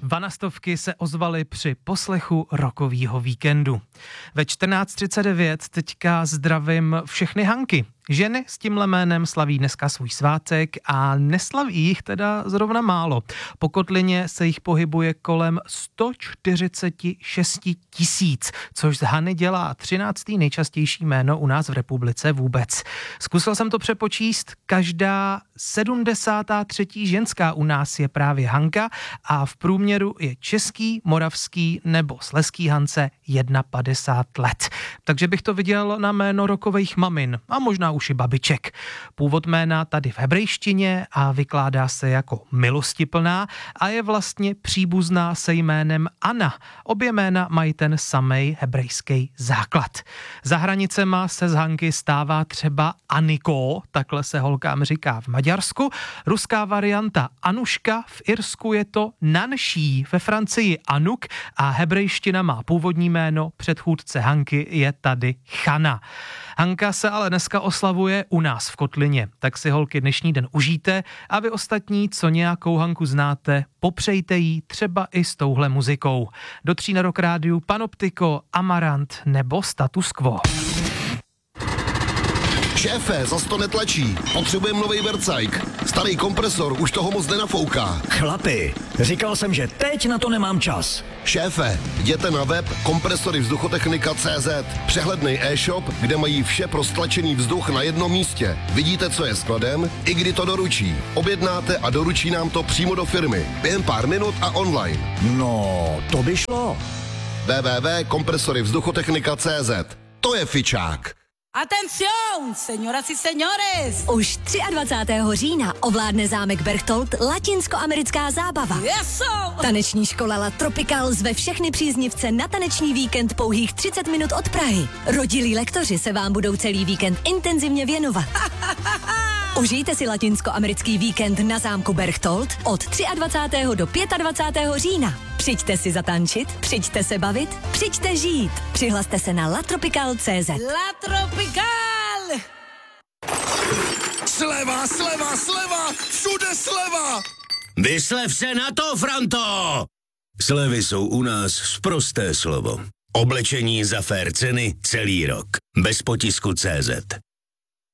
Vanastovky se ozvaly při poslechu rockovýho víkendu. Ve 14:39 teďka zdravím všechny Hanky. Ženy s tímhle jménem slaví dneska svůj svátek a neslaví jich teda zrovna málo. Po kotlině se jich pohybuje kolem 146 000, což z Hany dělá 13. nejčastější jméno u nás v republice vůbec. Zkusil jsem to přepočíst, každá 73. ženská u nás je právě Hanka a v průměru je český, moravský nebo slezský Hance 51 let. Takže bych to viděl na jméno rockových mamin a možná už i babiček. Původ jména tady v hebrejštině a vykládá se jako milostiplná a je vlastně příbuzná se jménem Anna. Obě jména mají ten samej hebrejský základ. Za hranicema se z Hanky stává třeba Aniko, takhle se holkám říká v Maďarsku. Ruská varianta Anuška, v Irsku je to Nanší, ve Francii Anuk a hebrejština má původní jméno, předchůdce Hanky je tady Chana. Hanka se ale dneska oslavuje u nás v Kotlině, tak si holky dnešní den užijte a vy ostatní, co nějakou Hanku znáte, popřejte jí třeba i s touhle muzikou. Do 3 na Rock Rádiu Panoptiko, Amarant nebo Status Quo. Šéfe, zas to netlačí. Potřebujeme novej vercajk. Starý kompresor už toho moc nenafouká. Chlapi, říkal jsem, že teď na to nemám čas. Šéfe, jděte na web kompresoryvzduchotechnika.cz. Přehlednej e-shop, kde mají vše pro stlačený vzduch na jednom místě. Vidíte, co je skladem, i kdy to doručí. Objednáte a doručí nám to přímo do firmy. Během pár minut a online. No, to by šlo. www.kompresoryvzduchotechnika.cz. To je fičák. Atención, señoras y señores! Už 23. října ovládne zámek Berchtold latinskoamerická zábava. Eso! Taneční škola La Tropical zve všechny příznivce na taneční víkend pouhých 30 minut od Prahy. Rodilí lektoři se vám budou celý víkend intenzivně věnovat. Užijte si latinskoamerický víkend na zámku Berchtold od 23. do 25. října. Přijďte si zatančit, přijďte se bavit, přijďte žít. Přihlaste se na latropical.cz. La Tropical! Sleva, sleva, sleva! Všude sleva! Vyslev se na to, Franto! Slevy jsou u nás sprosté slovo. Oblečení za fér ceny celý rok. Bez potisku CZ.